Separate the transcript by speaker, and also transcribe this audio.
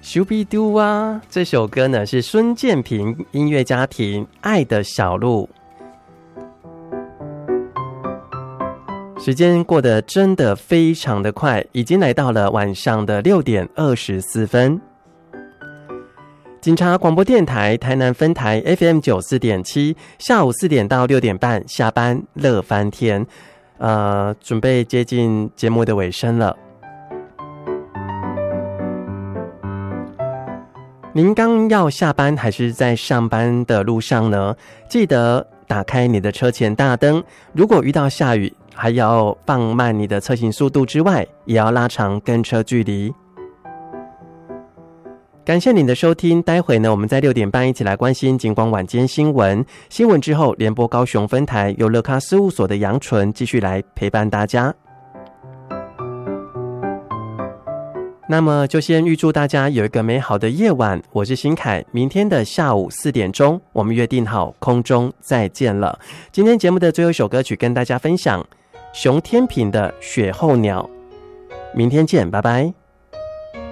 Speaker 1: 咻比嘟啊，这首歌呢是孙建平音乐家庭《爱的小路》。时间过得真的非常的快，已经来到了晚上的6点24分。警察广播电台台南分台 FM94.7， 下午4点到6点半下班乐翻天。准备接近节目的尾声了。您刚要下班还是在上班的路上呢？记得打开你的车前大灯，如果遇到下雨，还要放慢你的车行速度之外，也要拉长跟车距离。感谢您的收听，待会呢，我们在6点半一起来关心警广晚间新闻。新闻之后，联播高雄分台由乐咖事务所的杨纯继续来陪伴大家。那么就先预祝大家有一个美好的夜晚，我是新凯，明天的下午4点钟，我们约定好空中再见了。今天节目的最后一首歌曲跟大家分享熊天平的雪候鸟，明天见，拜拜。